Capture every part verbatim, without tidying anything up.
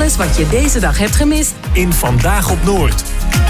Alles wat je deze dag hebt gemist in Vandaag op Noord.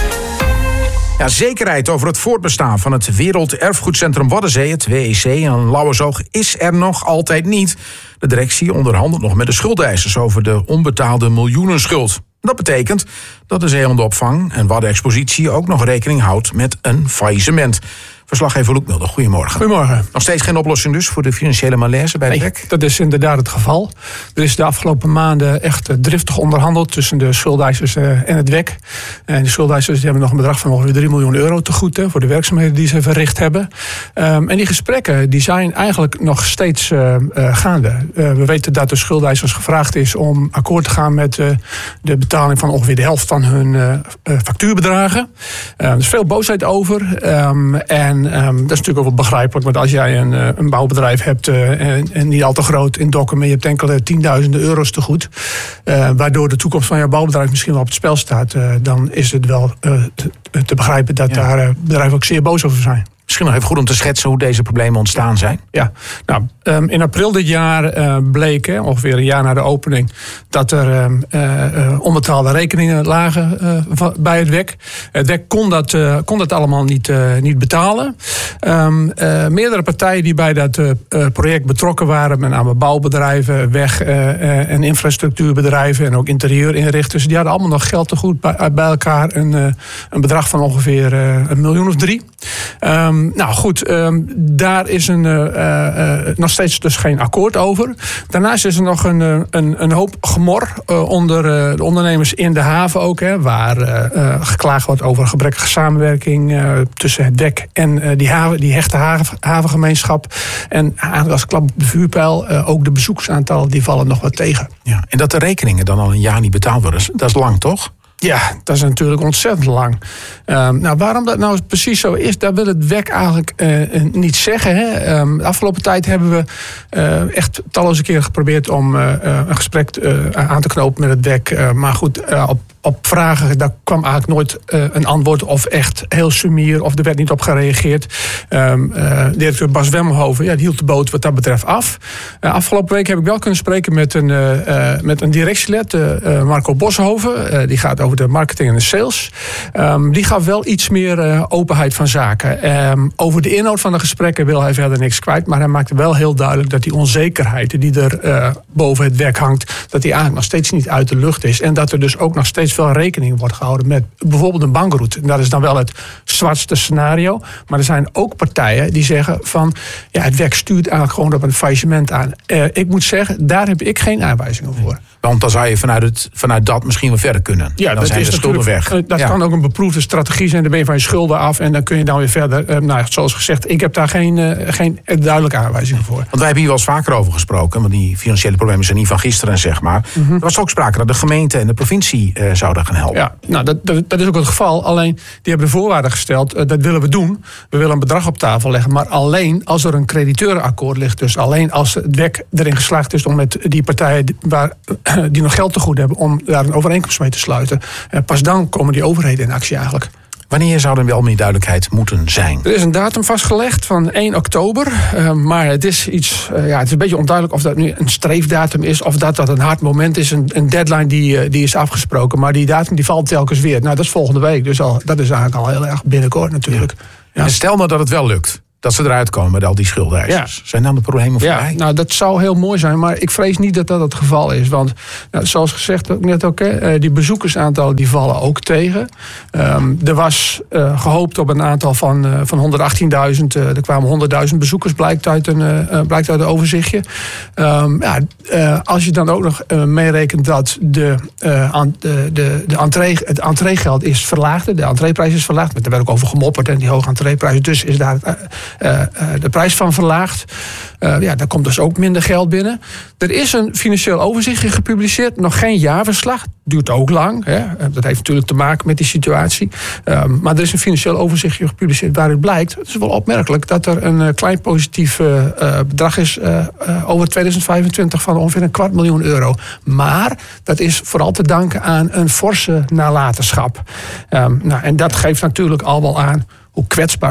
Ja, zekerheid over het voortbestaan van het Werelderfgoedcentrum Waddenzee, het W E C in Lauwersoog, is er nog altijd niet. De directie onderhandelt nog met de schuldeisers over de onbetaalde miljoenenschuld. Dat betekent dat de zeehondenopvang en Waddenexpositie ook nog rekening houdt met een faillissement. Verslaggever Loek Mulder, goedemorgen. Goedemorgen. Nog steeds geen oplossing dus voor de financiële malaise bij het nee, W E C? Dat is inderdaad het geval. Er is de afgelopen maanden echt driftig onderhandeld tussen de schuldeisers en het W E C. En de schuldeisers die hebben nog een bedrag van ongeveer drie miljoen euro te goed, hè, voor de werkzaamheden die ze verricht hebben. Um, en die gesprekken die zijn eigenlijk nog steeds uh, uh, gaande. Uh, we weten dat de schuldeisers gevraagd is om akkoord te gaan met uh, de betaling van ongeveer de helft van hun uh, uh, factuurbedragen. Uh, er is veel boosheid over. Um, en Um, dat is natuurlijk ook wel begrijpelijk, want als jij een, een bouwbedrijf hebt uh, en, en niet al te groot in Dokkum, maar je hebt enkele tienduizenden euro's te goed, uh, waardoor de toekomst van jouw bouwbedrijf misschien wel op het spel staat, uh, dan is het wel uh, te, te begrijpen dat ja. daar uh, bedrijven ook zeer boos over zijn. Misschien nog even goed om te schetsen hoe deze problemen ontstaan zijn. Ja, nou, um, in april dit jaar uh, bleek, hè, ongeveer een jaar na de opening, dat er um, uh, uh, onbetaalde rekeningen lagen uh, bij het W E C. Het W E C kon dat, uh, kon dat allemaal niet, uh, niet betalen. Um, uh, meerdere partijen die bij dat uh, project betrokken waren, met name bouwbedrijven, weg- uh, en infrastructuurbedrijven en ook interieurinrichters, die hadden allemaal nog geld te goed bij, bij elkaar. Een, uh, een bedrag van ongeveer uh, een miljoen of drie. Um, Nou goed, um, daar is een, uh, uh, nog steeds dus geen akkoord over. Daarnaast is er nog een, uh, een, een hoop gemor uh, onder uh, de ondernemers in de haven ook. Hè, waar uh, uh, geklaagd wordt over gebrekkige samenwerking uh, tussen het W E C en uh, die, haven, die hechte haven, havengemeenschap. En eigenlijk als klap op de vuurpijl, uh, ook de bezoekersaantallen die vallen nog wat tegen. Ja, en dat de rekeningen dan al een jaar niet betaald worden, dat is lang toch? Ja, dat is natuurlijk ontzettend lang. Um, nou, waarom dat nou precies zo is, dat wil het W E C eigenlijk uh, niet zeggen. Hè. Um, de afgelopen tijd hebben we uh, echt talloze keren geprobeerd om uh, een gesprek uh, aan te knopen met het W E C. Uh, maar goed, uh, op, op vragen, daar kwam eigenlijk nooit uh, een antwoord of echt heel sumier, of er werd niet op gereageerd. Um, uh, directeur Bas Wemmelhoven, ja, die hield de boot wat dat betreft af. Uh, afgelopen week heb ik wel kunnen spreken met een, uh, uh, met een directielid, uh, uh, Marco Boshoven. Uh, die gaat over de marketing en de sales. Um, die gaf wel iets meer uh, openheid van zaken. Um, over de inhoud van de gesprekken wil hij verder niks kwijt, maar hij maakte wel heel duidelijk dat die onzekerheid die er uh, boven het werk hangt, dat die eigenlijk nog steeds niet uit de lucht is. En dat er dus ook nog steeds veel rekening wordt gehouden met bijvoorbeeld een bankroute. En dat is dan wel het zwartste scenario. Maar er zijn ook partijen die zeggen van, ja, het W E C stuurt eigenlijk gewoon op een faillissement aan. Uh, ik moet zeggen, daar heb ik geen aanwijzingen voor. Want dan zou je vanuit, het, vanuit dat misschien wel verder kunnen. Ja, dan dat zijn is de schulden weg. Dat ja. kan ook een beproefde strategie zijn. Dan ben je van je schulden af en dan kun je dan weer verder. Uh, nou, zoals gezegd, ik heb daar geen, uh, geen duidelijke aanwijzingen voor. Want wij hebben hier wel eens vaker over gesproken. Want die financiële problemen zijn niet van gisteren, zeg maar. Mm-hmm. Er was ook sprake dat de gemeente en de provincie uh, zouden gaan helpen. Ja, nou, dat, dat, dat is ook het geval. Alleen, die hebben de voorwaarden gesteld. Uh, dat willen we doen. We willen een bedrag op tafel leggen. Maar alleen als er een crediteurenakkoord ligt. Dus alleen als het W E C erin geslaagd is om met die partijen waar, uh, die nog geld te goed hebben, om daar een overeenkomst mee te sluiten. Uh, pas dan komen die overheden in actie eigenlijk. Wanneer zou er wel meer duidelijkheid moeten zijn? Er is een datum vastgelegd van één oktober. Uh, maar het is iets. Uh, ja, het is een beetje onduidelijk of dat nu een streefdatum is, of dat dat een hard moment is. Een, een deadline die, uh, die is afgesproken. Maar die datum die valt telkens weer. Nou, dat is volgende week. Dus al, dat is eigenlijk al heel erg binnenkort natuurlijk. Ja. Ja. En stel nou dat het wel lukt. Dat ze eruit komen met al die schuldeisers. Ja. Zijn dan de problemen voorbij? Ja, nou, dat zou heel mooi zijn, maar ik vrees niet dat dat het geval is. Want nou, zoals gezegd ook net ook, hè, die bezoekersaantallen die vallen ook tegen. Um, er was uh, gehoopt op een aantal van, uh, van honderdachttienduizend. Uh, er kwamen honderdduizend bezoekers, blijkt uit een, uh, blijkt uit een overzichtje. Um, ja, uh, als je dan ook nog uh, meerekent dat de, uh, an, de, de, de entree, het entreegeld is verlaagd. De entreeprijs is verlaagd. Er werd ook over gemopperd en die hoge entreeprijs. Dus is daar Uh, Uh, uh, de prijs van verlaagd. Uh, ja, daar komt dus ook minder geld binnen. Er is een financieel overzichtje gepubliceerd. Nog geen jaarverslag. Duurt ook lang. Hè. Dat heeft natuurlijk te maken met die situatie. Um, maar er is een financieel overzichtje gepubliceerd waaruit blijkt, het is wel opmerkelijk, dat er een uh, klein positief uh, uh, bedrag is uh, uh, over tweeduizend vijfentwintig van ongeveer een kwart miljoen euro. Maar dat is vooral te danken aan een forse nalatenschap. Um, nou, en dat geeft natuurlijk al wel aan hoe kwetsbaar zo'n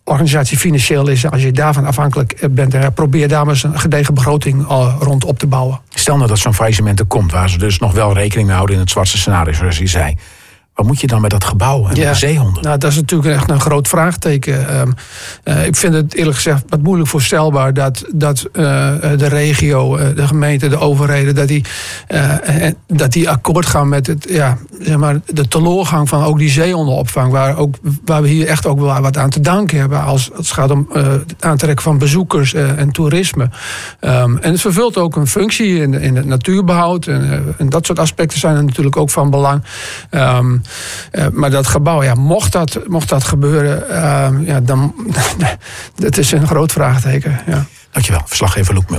organisatie financieel is, als je daarvan afhankelijk bent, uh, probeer daar maar eens een gedegen begroting uh, rond op te bouwen. Stel nou dat zo'n faillissement er komt, waar ze dus nog wel rekening mee houden in het zwartste scenario, zoals je zei. Wat moet je dan met dat gebouw en ja, de zeehonden? Nou, dat is natuurlijk echt een groot vraagteken. Um, uh, ik vind het eerlijk gezegd wat moeilijk voorstelbaar dat, dat uh, de regio, uh, de gemeente, de overheden, dat die, uh, dat die akkoord gaan met het, ja, zeg maar, de teloorgang van ook die zeehondenopvang, waar, ook, waar we hier echt ook wel wat aan te danken hebben als het gaat om uh, het aantrekken van bezoekers uh, en toerisme. Um, en het vervult ook een functie in, in het natuurbehoud en, uh, en dat soort aspecten zijn er natuurlijk ook van belang. Um, Uh, maar dat gebouw, ja, mocht dat, mocht dat gebeuren, uh, ja, dan dat is een groot vraagteken. Ja. Dankjewel, verslaggever Loek Mulder.